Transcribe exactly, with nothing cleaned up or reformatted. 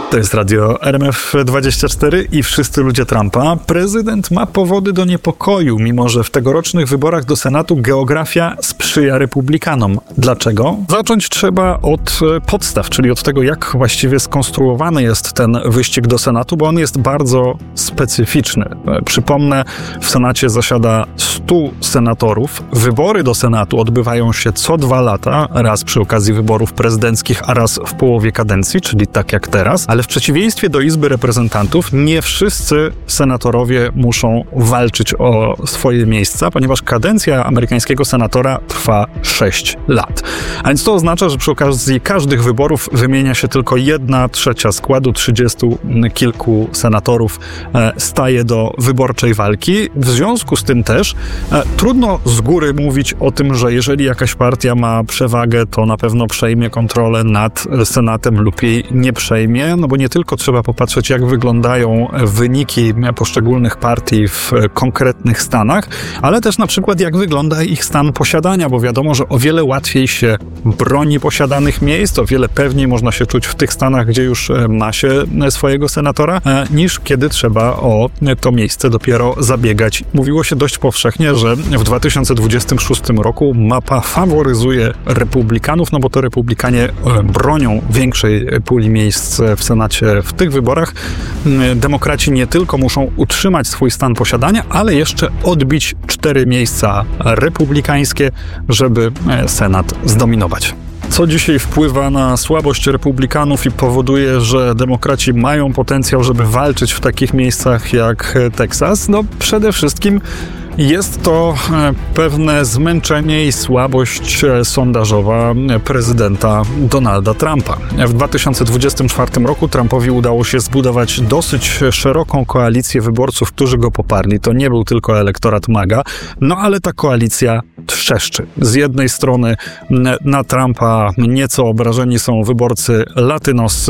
To jest radio R M F dwadzieścia cztery i wszyscy ludzie Trumpa. Prezydent ma powody do niepokoju, mimo że w tegorocznych wyborach do Senatu geografia sprzyja republikanom. Dlaczego? Zacząć trzeba od podstaw, czyli od tego, jak właściwie skonstruowany jest ten wyścig do Senatu, bo on jest bardzo specyficzny. Przypomnę, w Senacie zasiada stu senatorów. Wybory do Senatu odbywają się co dwa lata, raz przy okazji wyborów prezydenckich, a raz w połowie kadencji, czyli tak jak teraz. Ale w przeciwieństwie do Izby Reprezentantów nie wszyscy senatorowie muszą walczyć o swoje miejsca, ponieważ kadencja amerykańskiego senatora trwa sześć lat. A więc to oznacza, że przy okazji każdych wyborów wymienia się tylko jedna trzecia składu, trzydziestu kilku senatorów staje do wyborczej walki. W związku z tym też trudno z góry mówić o tym, że jeżeli jakaś partia ma przewagę, to na pewno przejmie kontrolę nad Senatem lub jej nie przejmie, no bo nie tylko trzeba popatrzeć, jak wyglądają wyniki poszczególnych partii w konkretnych stanach, ale też na przykład jak wygląda ich stan posiadania, bo wiadomo, że o wiele łatwiej się broni posiadanych miejsc, o wiele pewniej można się czuć w tych stanach, gdzie już ma się swojego senatora, niż kiedy trzeba o to miejsce dopiero zabiegać. Mówiło się dość powszechnie, że w dwa tysiące dwudziestym szóstym roku mapa faworyzuje republikanów, no bo to republikanie bronią większej puli miejsc w Senacie w tych wyborach. Demokraci nie tylko muszą utrzymać swój stan posiadania, ale jeszcze odbić cztery miejsca republikańskie, żeby Senat zdominować. Co dzisiaj wpływa na słabość republikanów i powoduje, że demokraci mają potencjał, żeby walczyć w takich miejscach jak Teksas? No przede wszystkim jest to pewne zmęczenie i słabość sondażowa prezydenta Donalda Trumpa. W dwa tysiące dwudziestym czwartym roku Trumpowi udało się zbudować dosyć szeroką koalicję wyborców, którzy go poparli. To nie był tylko elektorat MAGA, no ale ta koalicja trzeszczy. Z jednej strony na Trumpa nieco obrażeni są wyborcy latynoscy,